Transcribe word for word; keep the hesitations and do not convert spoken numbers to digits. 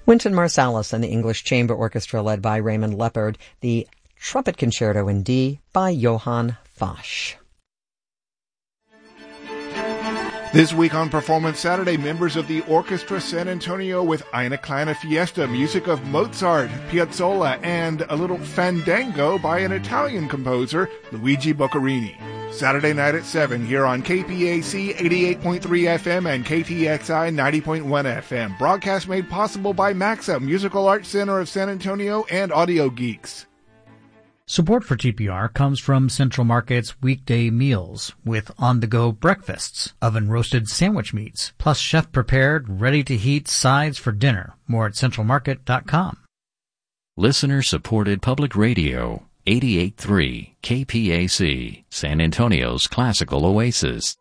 Wynton Marsalis and the English Chamber Orchestra led by Raymond Leppard, the Trumpet Concerto in D by Johann Fasch. This week on Performance Saturday, members of the Orchestra San Antonio with Eine Kleine Fiesta, music of Mozart, Piazzolla, and a little fandango by an Italian composer, Luigi Boccherini. Saturday night at seven here on K P A C eighty-eight point three F M and K T X I ninety point one F M. Broadcast made possible by MAXA, Musical Arts Center of San Antonio, and Audio Geeks. Support for T P R comes from Central Market's weekday meals with on-the-go breakfasts, oven-roasted sandwich meats, plus chef-prepared, ready-to-heat sides for dinner. More at central market dot com. Listener-supported public radio, eighty-eight point three K P A C, San Antonio's classical oasis.